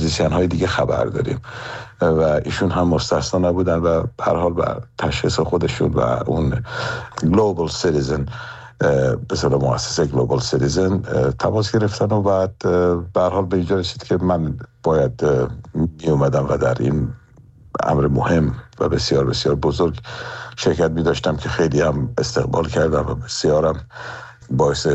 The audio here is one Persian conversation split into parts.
موزیسین های دیگه خبر داریم و ایشون هم مستثنا نبودن و به هر حال بر تشخیص خودشون و اون گلوبال سیتیزن به اصطلاح مؤسسه گلوبال سیتیزن تماس گرفتن و بعد به هر حال به اینجا رسید که من باید می اومدم و در این امر مهم و بسیار بسیار بزرگ شرکت می داشتم که خیلی هم استقبال کردم و بسیارم باعث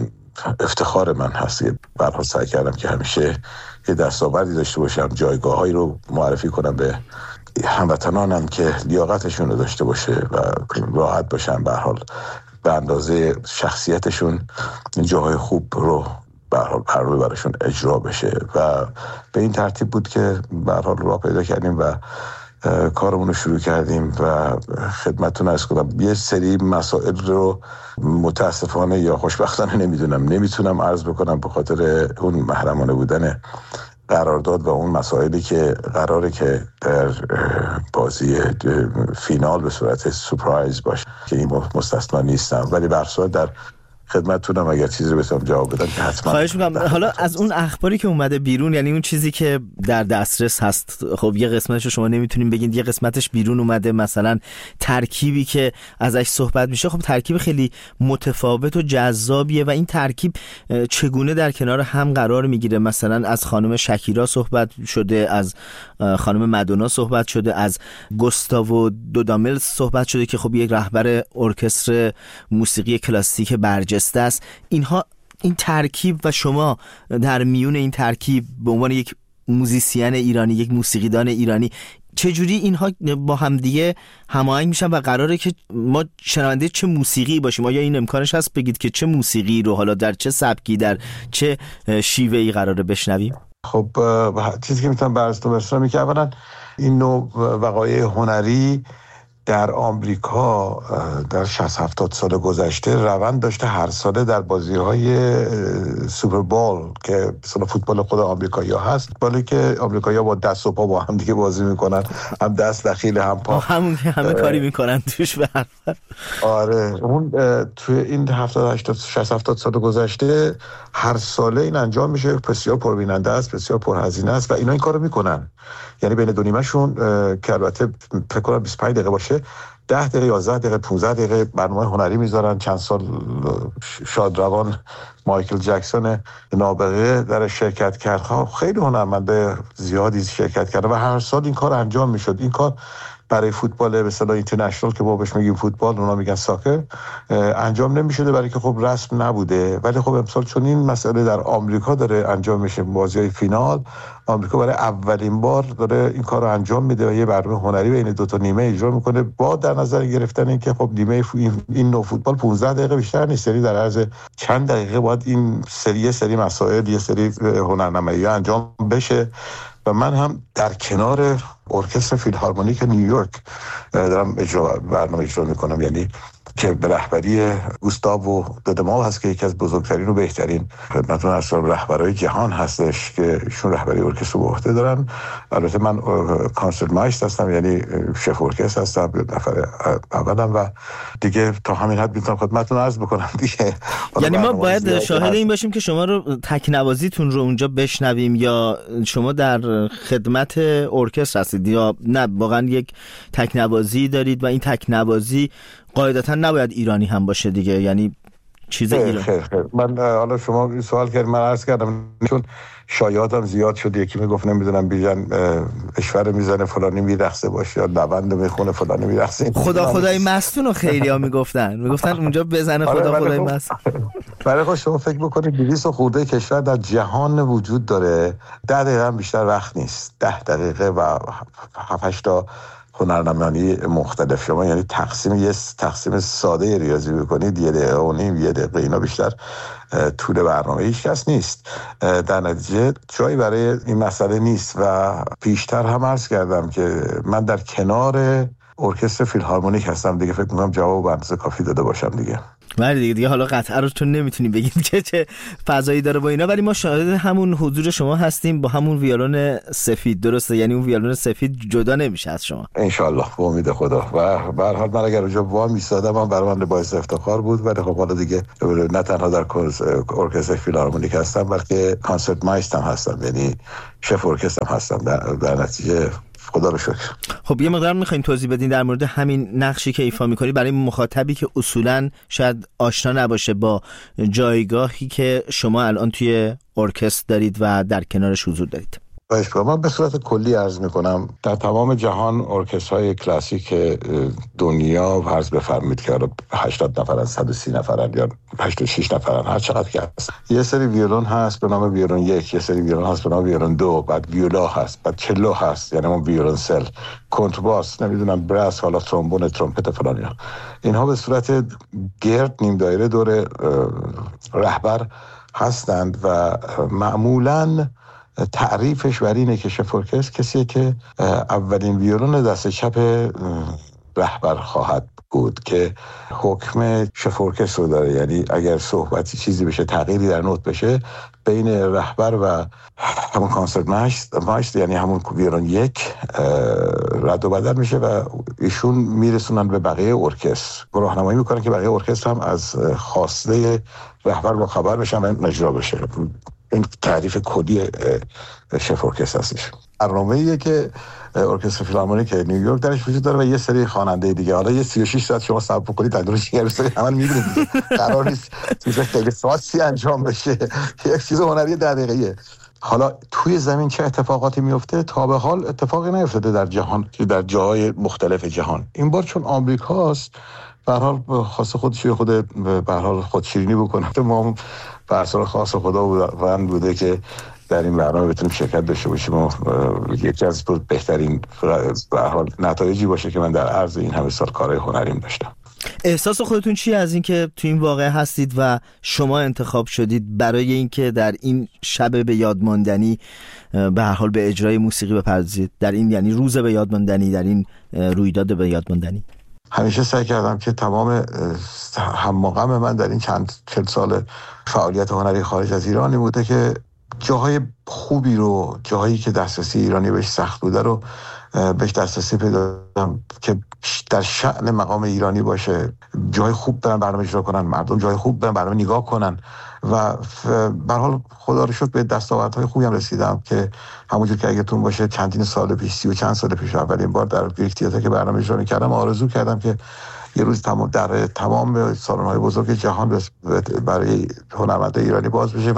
افتخار من هست. به هر حال سعی کردم که همیشه یه دستاوردی داشته باشم، جایگاه‌هایی رو معرفی کنم به هموطنانم که لیاقتشون رو داشته باشه و راحت باشن، به هر حال به اندازه شخصیتشون جاهای خوب رو به هر حال پرروی براشون اجرا بشه و به این ترتیب بود که به هر حال راه پیدا کردیم و کارمون رو شروع کردیم و خدمتتون عرض کنم یه سری مسائل رو متاسفانه یا خوشبختانه نمیتونم عرض بکنم به خاطر اون محرمانه بودن قرارداد و اون مسائلی که قراره که در بازی فینال به صورت سورپرایز باشه که این مستثنا نیستم، ولی به هر صورت در خدمتتونم اگر چیزی رو بتونم جواب بدم که حتما. خواهش می‌کنم. حالا از اون اخباری که اومده بیرون، یعنی اون چیزی که در دسترس هست، خب یه قسمتش رو شما نمیتونین بگین، یه قسمتش بیرون اومده، مثلا ترکیبی که ازش صحبت میشه خب ترکیب خیلی متفاوت و جذابیه و این ترکیب چگونه در کنار هم قرار میگیره؟ مثلا از خانم شکیرا صحبت شده، از خانم مادونا صحبت شده، از گوستاوو دودامل صحبت شده که خب یک رهبر ارکستر موسیقی کلاسیک برجسته است. اینها، این ترکیب و شما در میون این ترکیب به عنوان یک موزیسین ایرانی، یک موسیقیدان ایرانی، چجوری اینها با همدیگه هماهنگ میشن و قراره که ما شنونده چه موسیقی باشیم؟ آیا این امکانش هست بگید که چه موسیقی رو حالا در چه سبکی، در چه شیوهی قراره بشنویم؟ خب چیزی که میتونم براتون برسونم که اولا این نوع وقایع هنری در آمریکا در 60-70 سال گذشته روند داشته هر ساله در بازی‌های سوپر بول که مثلا فوتبال خود آمریکایی‌ها هست، بالی که آمریکایی‌ها با دست و پا با هم دیگه بازی میکنن، هم دست دخیل هم پا، همه کاری میکنن توش. آره اون توی این 70-80 سال گذشته هر ساله این انجام میشه، بسیار پربیننده است، بسیار پرهزینه است و اینا این کارو میکنن. یعنی بین دو نیمه‌شون که البته فکر کنم 25 دقیقه باشه، 10 دقیقه 11 دقیقه 15 دقیقه برنامه هنری میذارن. چند سال شادروان مایکل جکسون نابغه در شرکت کرد، خیلی هنرمنده زیادی شرکت کرده و هر سال این کار انجام میشد. این کار برای فوتبال به اصطلاح اینترنشنال که ما بهش میگیم فوتبال، اونا میگن ساکر، انجام نمیشده برای که خب رسم نبوده. ولی خب امسال چون این مسئله در آمریکا داره انجام میشه، بازی‌های فینال، آمریکا برای اولین بار داره این کارو انجام میده و یه برنامه هنری بین دو تا نیمه اجرا میکنه با در نظر گرفتن این که خب نیمه این نوع فوتبال 15 دقیقه بیشتر نیست، یعنی در عرض چند دقیقه باید این سری مسائل، یه سری هنرنمایی انجام بشه. و من هم در کنار ارکستر فیلهارمونیک نیویورک دارم برنامه اجرا میکنم، یعنی که به رهبری گوستاوو دودامل هست که یکی از بزرگترین و بهترین خدمتتون اصلا رهبرای جهان هستش که ایشون رهبری ارکستر به عهده دارن. البته من کانسرت مایستر هستم، یعنی شف ارکستر هستم، نفر اولم و دیگه تا همین حد میتونم خدمتتون عرض بکنم دیگه. یعنی ما باید شاهد این باشیم که شما رو تکنوازیتون رو اونجا بشنویم یا شما در خدمت ارکستر هستید یا نه واقعا یک تکنوازی دارید و این تکنوازی قاعدتا نباید ایرانی هم باشه دیگه، یعنی چیز ایرانی؟ خیر. من حالا شما سوال کردید، من عرض کردم چون شایعاتم زیاد شد، یکی میگفت نمیدونم بیژن اشور میزنه فلانی میرقصه باشه یا نوند میخونه فلانی میرقصه. خدای مستون رو خیلیا میگفتن اونجا بزنه خدای مست. برای خود شما فکر بکنید 200 خورده کشور در جهان وجود داره، 10 دقیقه هم بیشتر وقت نیست، 10 دقیقه و 7-8 تا هنرنمایی مختلف. شما یعنی تقسیم ساده ریاضی بکنید 1 دقیقه و نیم 1 دقیقه، اینا بیشتر طول برنامه هیچ کس نیست. در نتیجه جایی برای این مسئله نیست و پیشتر هم عرض کردم که من در کنار ارکستر فیلهارمونیک هستم دیگه. فکر می‌کنم جواب به اندازه کافی داده باشم دیگه. ولی دیگه حالا قطعا رو چون نمیتونیم بگید که چه فضایی داره با اینا، ولی ما شاهد همون حضور شما هستیم با همون ویولون سفید. درسته؟ یعنی اون ویولون سفید جدا نمیشه از شما ان شاءالله به امید خدا. و به هر حال من اگر اونجا وام میستادم برای من باعث افتخار بود. ولی خب حالا دیگه نه تنها در ارکستر فیلهارمونیک هستم بلکه کانسرت مایستر هم هستم، یعنی شف ارکستر هم هستم در نتیجه. خدا رو شکر. خب یه مقدار میخواین توضیح بدین در مورد همین نقشی که ایفا میکنی برای مخاطبی که اصولاً شاید آشنا نباشه با جایگاهی که شما الان توی ارکستر دارید و در کنارش حضور دارید. من به صورت کلی عرض میکنم در تمام جهان ارکسترهای کلاسیک دنیا فرض بفرمایید که 80 نفرن، 130 نفرن یا 86 نفرن، هر چقدر که هست. یه سری ویولون هست به نام ویولون 1، یه سری ویولون هست به نام ویولون 2، بعد ویولا هست، بعد چلو هست یعنی اون ویولون سل، کنترباس، نمیدونم براس، حالا ترومبون، ترومپت فلان اینا. اینها به صورت گرد نیم دایره دور رهبر هستند و معمولاً تعریفش بر اینه که شف ارکستر کسیه که اولین ویولون دست چپ رهبر خواهد بود که حکم شف ارکستر رو داره. یعنی اگر صحبتی چیزی بشه، تغییری در نوت بشه، بین رهبر و همون کانسرت مایستر یعنی همون ویولون 1 رد و بدل میشه و ایشون میرسونن به بقیه ارکستر، راهنمایی میکنن که بقیه ارکستر هم از خواسته رهبر با خبر بشن و اجرا بشه. این تعریف کلی شف ارکستر هستش. برنامه‌ایه که ارکستر فیلهارمونیک نیویورک درش وجود داره و یه سری خواننده دیگه. حالا یه 36 ساعت شما صبر بکنید تا درش برسه، همون می‌بینید قرار نیست چیز خیلی خاصی انجام بشه. یک چیز هنری 10 دقیقه‌ایه. حالا توی زمین چه اتفاقاتی میفته؟ تا به حال اتفاقی نیفتاده در جهان، در جاهای مختلف جهان. این بار چون آمریکاست به هر حال خاص خودش خود به هر حال خودشیرینی بکنه. ما به اصل خاص خداوند بوده که در این برنامه بتونیم شرکت داشته باشیم و یکی از بهترین به هر حال نتایجی باشه که من در عرض این همه سال کارهای هنریم داشتم. احساس خودتون چیه از اینکه تو این واقعه هستید و شما انتخاب شدید برای اینکه در این شب به یاد ماندنی به هر حال به اجرای موسیقی بپردازید، در این یعنی روز به یاد ماندنی، در این رویداد به یاد ماندنی؟ همیشه سعی کردم که تمام هم‌مقام من در این چند 40 سال فعالیت هنری خارج از ایرانی بوده که جاهای خوبی رو، جاهایی که دسترسی ایرانی بهش سخت بوده رو بهش دسترسی پیدا کنم که در شأن مقام ایرانی باشه. جای خوب برن برنامه اجرا کنن، مردم جای خوب برن برنامه نگاه کنن و به هر حال خدا رو شکر به دستاوردهای خوبی هم رسیدم که همونجور که اگه‌تون باشه چندین سال پیش، 30 و چند سال پیش اولین بار در یک تئاتر که برنامه اجرا می‌کردم آرزو کردم که یه روز در تمام سالن‌های بزرگ جهان برای هنرمندان ایرانی باز بشه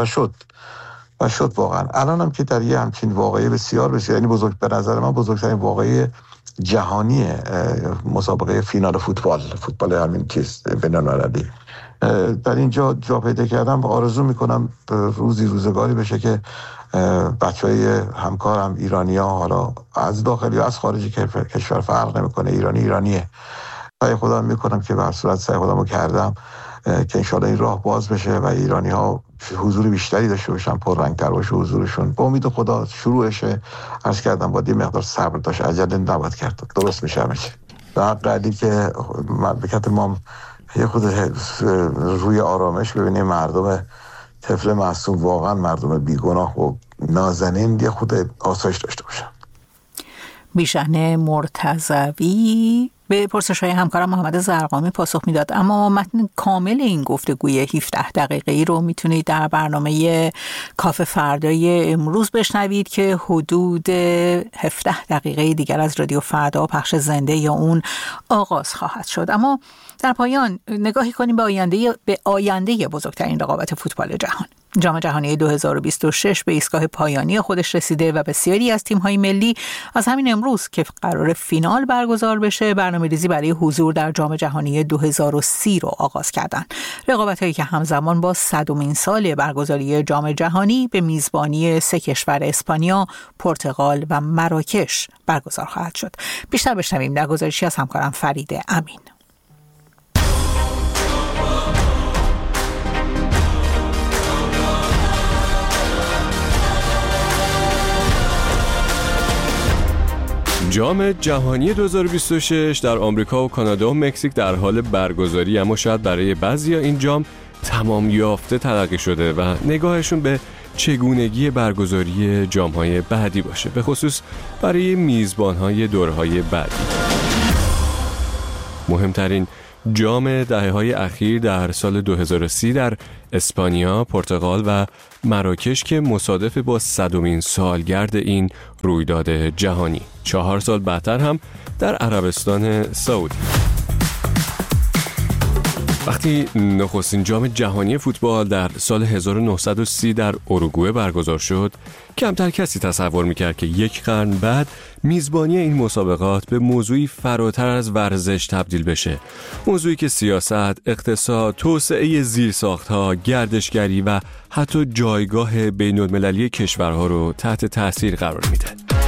و شد واقعا. الانم که در یه همچین واقعه بسیار یعنی بزرگ، به نظر من بزرگترین واقعه جهانی مسابقه فینال فوتبال همین چیز بین‌المللی در اینجا جا پیدا کردم و آرزو میکنم روزگاری بشه که بچهای همکارم ایرانی‌ها، حالا از داخلی و از خارج کشور فرق نمیکنه، ایرانیه. سعی خودم میکنم که به هر صورت سعی خودمو کردم که انشالله این راه باز بشه و ایرانی‌ها حضور بیشتری داشته باشن، پررنگ‌تر باشه حضورشون. با امید خدا شروعشه. عرض کردم باید یه مقدار صبر داشت، عجله نباید کرد، درست میشه همه چی. در قدری که مملکت ما یه خود روی آرامش ببینیم، مردم طفل معصوم، واقعا مردم بیگناه و نازنین یه خود آسایش داشته باشن. بیژن مرتضوی به پرسش‌های همکارم محمد زرقامی پاسخ میداد. اما متن کامل این گفتگوی 17 دقیقه‌ای رو میتونید در برنامه کافه فردای امروز بشنوید که حدود 17 دقیقه دیگر از رادیو فردا پخش زنده یا اون آغاز خواهد شد. اما در پایان نگاهی کنیم به آینده بزرگترین رقابت فوتبال جهان. جام جهانی 2026 به ایستگاه پایانی خودش رسیده و بسیاری از تیم‌های ملی از همین امروز که قرار فینال برگزار بشه برنامه‌ریزی برای حضور در جام جهانی 2030 رو آغاز کردن. رقابت‌هایی که همزمان با 100مین سال برگزاری جام جهانی به میزبانی 3 کشور اسپانیا، پرتغال و مراکش برگزار خواهد شد. بیشتر بشنویم در گزارشی از همکارم فرید امین. جام جهانی 2026 در آمریکا و کانادا و مکزیک در حال برگزاری، اما شاید برای بعضیا این جام تمام یافته تلقی شده و نگاهشون به چگونگی برگزاری جام‌های بعدی باشه، به خصوص برای میزبان‌های دورهای بعدی. مهمترین جام دهه‌های اخیر در سال 2030 در اسپانیا، پرتغال و مراکش که مصادف با 100مین سالگرد این رویداد جهانی. 4 سال بعدتر هم در عربستان سعودی. وقتی نخستین جام جهانی فوتبال در سال 1930 در اوروگوئه برگزار شد، کمتر کسی تصور میکرد که یک قرن بعد میزبانی این مسابقات به موضوعی فراتر از ورزش تبدیل بشه. موضوعی که سیاست، اقتصاد، توسعه زیرساخت‌ها، گردشگری و حتی جایگاه بین‌المللی کشورها رو تحت تأثیر قرار میده.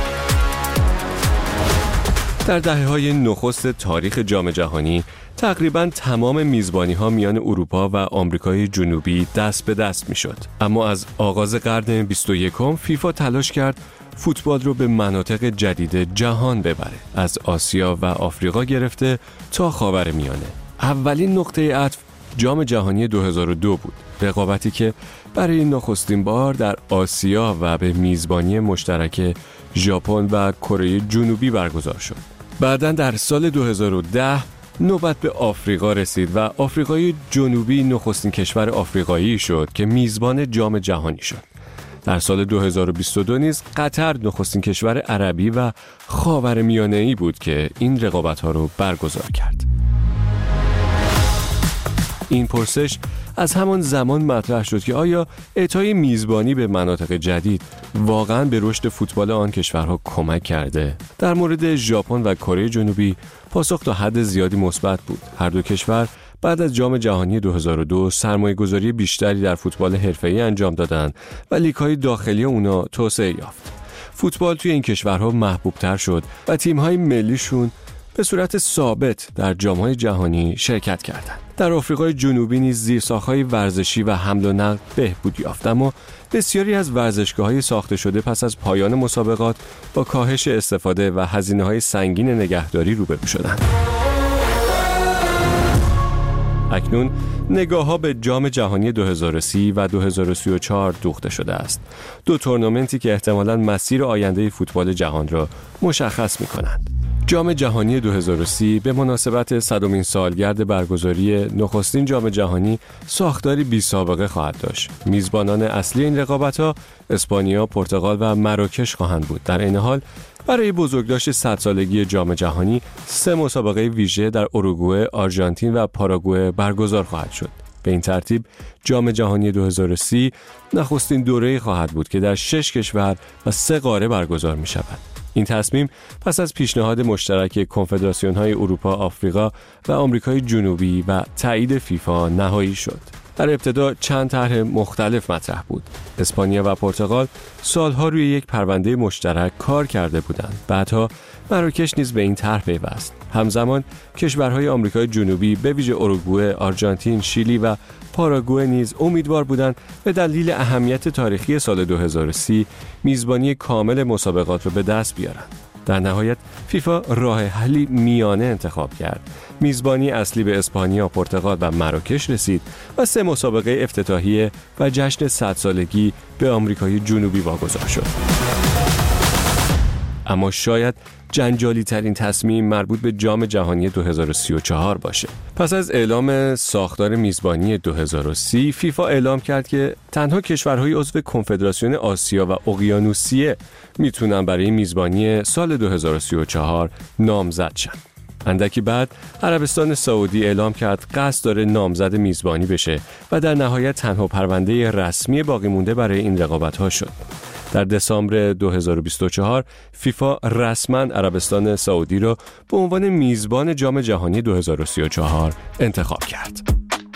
در دهه‌های نخست تاریخ جام جهانی تقریباً تمام میزبانی‌ها میان اروپا و آمریکای جنوبی دست به دست میشد. اما از آغاز قرن 21 فیفا تلاش کرد فوتبال رو به مناطق جدید جهان ببره، از آسیا و آفریقا گرفته تا خاورمیانه. اولین نقطه عطف جام جهانی 2002 بود، رقابتی که برای نخستین بار در آسیا و به میزبانی مشترک ژاپن و کره جنوبی برگزار شد. بعداً در سال 2010 نوبت به آفریقا رسید و آفریقای جنوبی نخستین کشور آفریقایی شد که میزبان جام جهانی شد. در سال 2022 نیز قطر نخستین کشور عربی و خاورمیانه‌ای بود که این رقابت‌ها رو برگزار کرد. این پرسش از همان زمان مطرح شد که آیا اعطای میزبانی به مناطق جدید واقعاً به رشد فوتبال آن کشورها کمک کرده؟ در مورد ژاپن و کره جنوبی پاسخ تا حد زیادی مثبت بود. هر دو کشور بعد از جام جهانی 2002 سرمایه‌گذاری بیشتری در فوتبال حرفه‌ای انجام دادند و لیگ‌های داخلی اونا توسعه یافت. فوتبال توی این کشورها محبوب‌تر شد و تیم‌های ملیشون به صورت ثابت در جام‌های جهانی شرکت کردند. در آفریقای جنوبی نیز زیرساخت‌های ورزشی و حمل و نقل بهبود یافت، اما بسیاری از ورزشگاه‌های ساخته شده پس از پایان مسابقات با کاهش استفاده و هزینه‌های سنگین نگهداری روبرو شدند. اکنون نگاه‌ها به جام جهانی 2030 و 2034 دوخته شده است. دو تورنمنتی که احتمالاً مسیر آینده فوتبال جهان را مشخص می‌کنند. جام جهانی 2030 به مناسبت 100مین سالگرد برگزاری نخستین جام جهانی ساختاری بی‌سابقه خواهد داشت. میزبانان اصلی این رقابت‌ها اسپانیا، پرتغال و مراکش خواهند بود. در این حال برای بزرگداشت 100 سالگی جام جهانی 3 مسابقه ویژه در اوروگوئه، آرژانتین و پاراگوئه برگزار خواهد شد. به این ترتیب جام جهانی 2030 نخستین دوره‌ای خواهد بود که در 6 کشور و 3 قاره برگزار می‌شود. این تصمیم پس از پیشنهاد مشترک کنفدراسیون‌های اروپا، آفریقا و آمریکای جنوبی و تایید فیفا نهایی شد. در ابتدا چند طرح مختلف مطرح بود. اسپانیا و پرتغال سالها روی یک پرونده مشترک کار کرده بودند. بعدها مراکش نیز به این طرح پیوست. همزمان کشورهای آمریکای جنوبی به ویژه اوروگوئه، آرژانتین، شیلی و پاراگوئه نیز امیدوار بودند به دلیل اهمیت تاریخی سال 2030 میزبانی کامل مسابقات را به دست بیارند. در نهایت فیفا راه حلی میانه انتخاب کرد. میزبانی اصلی به اسپانیا، پرتغال و مراکش رسید و 3 مسابقه افتتاحیه و جشن 100 سالگی به آمریکای جنوبی واگذار شد. اما شاید جنجالی ترین تصمیم مربوط به جام جهانی 2034 باشه. پس از اعلام ساختار میزبانی 2030 فیفا اعلام کرد که تنها کشورهای عضو کنفدراسیون آسیا و اقیانوسیه میتونن برای میزبانی سال 2034 نامزد شن. اندکی بعد عربستان سعودی اعلام کرد قصد داره نامزد میزبانی بشه و در نهایت تنها پرونده رسمی باقی مونده برای این رقابت‌ها شد. در دسامبر 2024 فیفا رسما عربستان سعودی را به عنوان میزبان جام جهانی 2034 انتخاب کرد.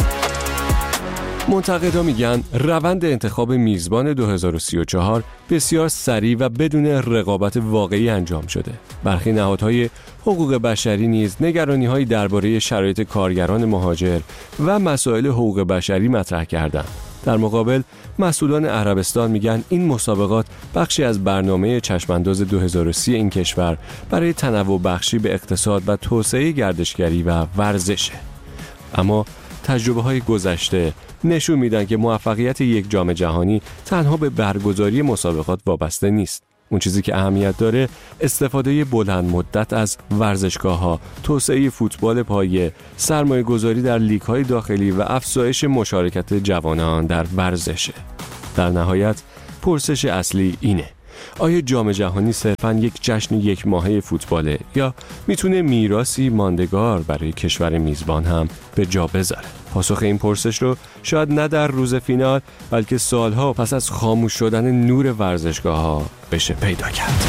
منتقدا میگن روند انتخاب میزبان 2034 بسیار سریع و بدون رقابت واقعی انجام شده. برخی نهادهای حقوق بشری نیز نگرانی‌هایی درباره شرایط کارگران مهاجر و مسائل حقوق بشری مطرح کردند. در مقابل مسئولان عربستان میگن این مسابقات بخشی از برنامه چشمانداز 2030 این کشور برای تنوع بخشی به اقتصاد و توسعه گردشگری و ورزشه. اما تجربه‌های گذشته نشون میدن که موفقیت یک جام جهانی تنها به برگزاری مسابقات وابسته نیست. اون چیزی که اهمیت داره استفاده بلند مدت از ورزشگاه‌ها، توسعه فوتبال پایه، سرمایه‌گذاری در لیگ‌های داخلی و افزایش مشارکت جوانان در ورزشه. در نهایت پرسش اصلی اینه: آیا جام جهانی صرفاً یک جشن یک ماهه فوتباله یا میتونه میراثی ماندگار برای کشور میزبان هم به جا بذاره؟ پاسخ این پرسش رو شاید نه در روز فینال بلکه سالها پس از خاموش شدن نور ورزشگاه‌ها بشه پیدا کرد.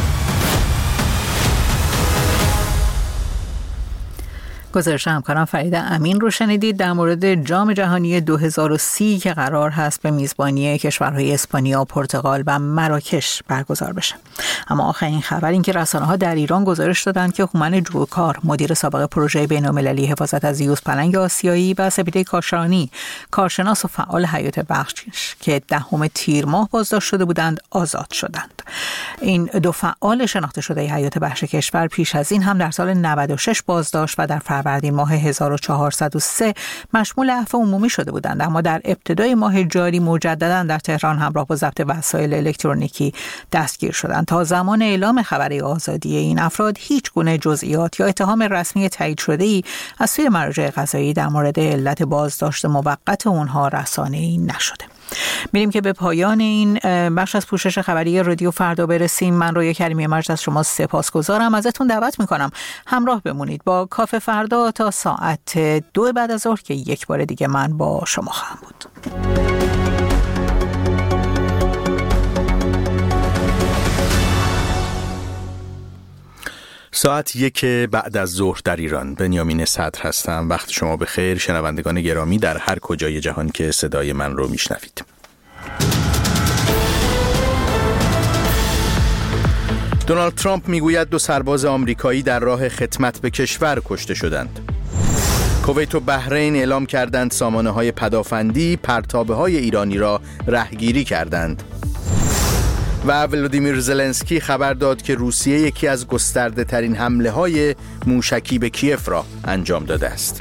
گزارش همکارم فرید امین رو شنیدید در مورد جام جهانی 2030 که قرار هست به میزبانی کشورهای اسپانیا، پرتغال و مراکش برگزار بشه. اما آخرین خبر این که رسانه‌ها در ایران گزارش دادند که هومن جویکار، مدیر سابق پروژه بین‌المللی حفاظت از یوز پلنگ آسیایی، و سپیده کاشانی، کارشناس و فعال حیات بخش که 10 تیر ماه بازداشت شده بودند، آزاد شدند. این دو فعال شناخته شده حیات بخش کشور پیش از این هم در سال 96 بازداشت و در فروردین ماه 1403 مشمول عفو عمومی شده بودند، اما در ابتدای ماه جاری مجددا در تهران همراه با ضبط وسایل الکترونیکی دستگیر شدند. تا زمان اعلام خبر آزادی این افراد هیچ گونه جزئیات یا اتهام رسمی تایید شده‌ای از سوی مراجع قضایی در مورد علت بازداشت موقت اونها رسانه‌ای نشده. میریم که به پایان این بخش از پوشش خبری رادیو فردا برسیم. من رویا کریمی مجد از شما سپاسگزارم. ازتون دعوت میکنم همراه بمونید با کافه فردا تا ساعت 2 بعد از ظهر که یک بار دیگه من با شما خواهم بود. ساعت 1 بعد از ظهر در ایران. بنیامین صدر هستم. وقت شما بخیر شنوندگان گرامی در هر کجای جهان که صدای من رو میشنوید. دونالد ترامپ میگوید 2 سرباز آمریکایی در راه خدمت به کشور کشته شدند. کویت و بحرین اعلام کردند سامانه‌های پدافندی پرتابه‌های ایرانی را رهگیری کردند. و ولودیمیر زلنسکی خبر داد که روسیه یکی از گسترده ترین حمله های موشکی به کیف را انجام داده است.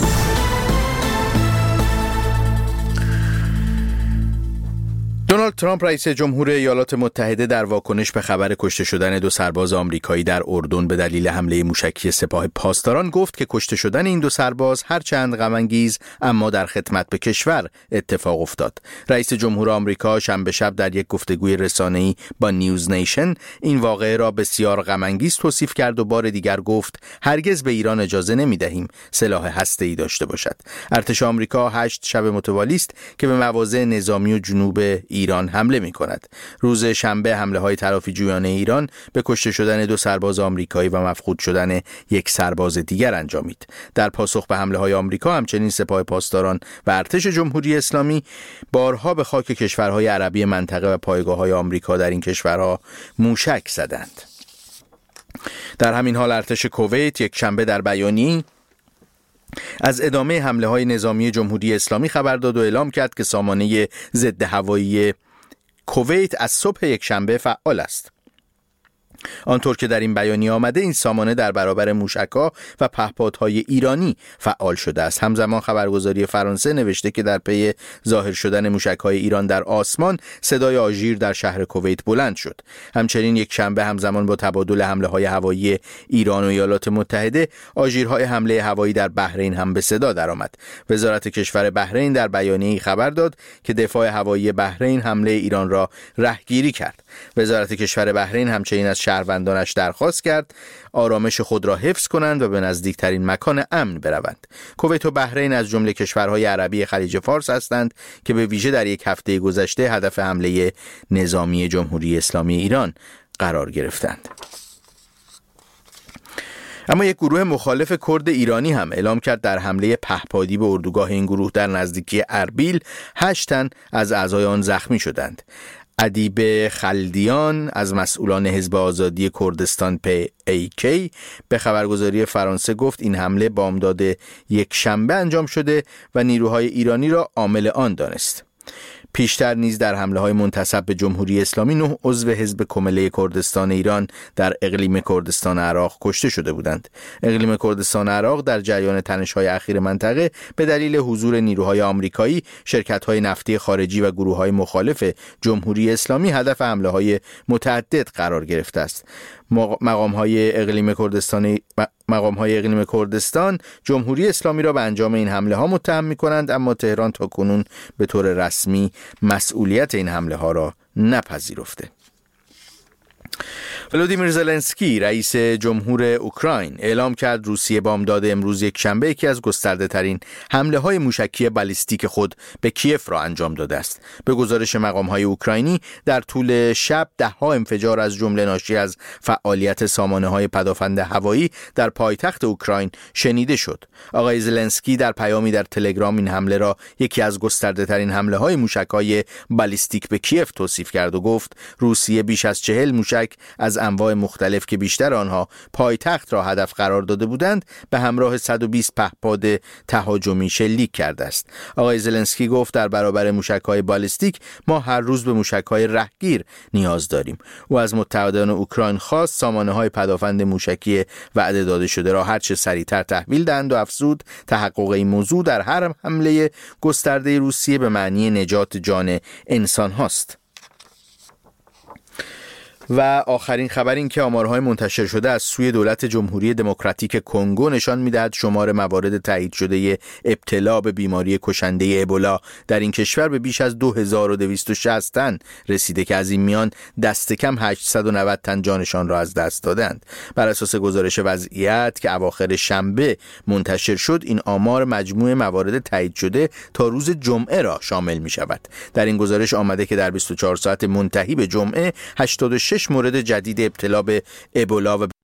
دونالد ترامپ رئیس جمهور ایالات متحده در واکنش به خبر کشته شدن 2 سرباز آمریکایی در اردن به دلیل حمله موشکی سپاه پاسداران گفت که کشته شدن این 2 سرباز هرچند غم‌انگیز اما در خدمت به کشور اتفاق افتاد. رئیس جمهور آمریکا شنبه شب در یک گفتگوی رسانه‌ای با نیوز نیشن این واقعه را بسیار غم‌انگیز توصیف کرد و بار دیگر گفت هرگز به ایران اجازه نمی‌دهیم سلاح هسته‌ای داشته باشد. ارتش آمریکا 8 شب متوالی است که به مواضع نظامی و جنوب ایران حمله می کند. روز شنبه حمله های تلافی‌جویانه ایران به کشته شدن 2 سرباز آمریکایی و مفقود شدن 1 سرباز دیگر انجامید. در پاسخ به حمله های آمریکا همچنین سپاه پاسداران و ارتش جمهوری اسلامی بارها به خاک کشورهای عربی منطقه و پایگاه‌های آمریکا در این کشورها موشک زدند. در همین حال ارتش کویت یک شنبه در بیانیه‌ای از ادامه حمله‌های نظامی جمهوری اسلامی خبر داد و اعلام کرد که سامانه ضد هوایی کویت از صبح یک شنبه فعال است. آنطور که در این بیانیه آمده این سامانه در برابر موشک‌ها و پهپادهای ایرانی فعال شده است. همزمان خبرگزاری فرانسه نوشته که در پی ظاهر شدن موشک‌های ایران در آسمان صدای آژیر در شهر کویت بلند شد. همچنین یک شنبه همزمان با تبادل حمله‌های هوایی ایران و ایالات متحده آژیرهای حمله هوایی در بحرین هم به صدا درآمد. وزارت کشور بحرین در بیانیه‌ای خبر داد که دفاع هوایی بحرین حمله ایران را رهگیری کرد. وزارت کشور بحرین همچنین از شهروندانش درخواست کرد آرامش خود را حفظ کنند و به نزدیکترین مکان امن بروند. کویت و بحرین از جمله کشورهای عربی خلیج فارس هستند که به ویژه در یک هفته گذشته هدف حمله نظامی جمهوری اسلامی ایران قرار گرفتند. اما یک گروه مخالف کرد ایرانی هم اعلام کرد در حمله پهپادی به اردوگاه این گروه در نزدیکی اربیل 8 تن از اعضای آن زخمی شدند. ادیب خلدیان از مسئولان حزب آزادی کردستان PAK به خبرگزاری فرانسه گفت این حمله بامداد یک شنبه انجام شده و نیروهای ایرانی را عامل آن دانست. پیشتر نیز در حمله‌های منتسب به جمهوری اسلامی 9 عضو حزب کمله کردستان ایران در اقلیم کردستان عراق کشته شده بودند. اقلیم کردستان عراق در جریان تنش‌های اخیر منطقه به دلیل حضور نیروهای آمریکایی، شرکت‌های نفتی خارجی و گروه‌های مخالف جمهوری اسلامی هدف حمله‌های متعدد قرار گرفته است. مقام‌های اقلیم کردستان جمهوری اسلامی را به انجام این حمله‌ها متهم می‌کنند، اما تهران تاکنون به طور رسمی مسئولیت این حمله‌ها را نپذیرفته. ولودیمیر زلنسکی رئیس جمهور اوکراین اعلام کرد روسیه بامداد امروز یکشنبه یکی از گسترده‌ترین حمله‌های موشکی بالیستیک خود به کیف را انجام داده است. به گزارش مقام‌های اوکراینی در طول شب 10 انفجار از جمله ناشی از فعالیت سامانه‌های پدافند هوایی در پایتخت اوکراین شنیده شد. آقای زلنسکی در پیامی در تلگرام این حمله را یکی از گسترده‌ترین حمله‌های موشک‌های بالیستیک به کیف توصیف کرد و گفت روسیه بیش از 40 موشک از انواع مختلف که بیشتر آنها پایتخت را هدف قرار داده بودند به همراه 120 پهپاد تهاجمی شلیک کرده است. آقای زلنسکی گفت در برابر موشک‌های بالیستیک ما هر روز به موشک‌های رهگیر نیاز داریم. او از متحدان اوکراین خواست سامانه‌های پدافند موشکی وعده داده شده را هرچه سریعتر تحویل دهند و افزود تحقق این موضوع در هر حمله گسترده روسیه به معنی نجات جان انسان هاست. و آخرین خبر این که آمارهای منتشر شده از سوی دولت جمهوری دموکراتیک کنگو نشان می‌دهد شمار موارد تایید شده ابتلا به بیماری کشنده ابولا در این کشور به بیش از 2260 تن رسیده که از این میان دست کم 890 تن جانشان را از دست دادند. بر اساس گزارش وضعیت که اواخر شنبه منتشر شد، این آمار مجموع موارد تایید شده تا روز جمعه را شامل می‌شود. در این گزارش آمده که در 24 ساعت منتهی به جمعه 86 مورد جدید ابتلا به ابولا و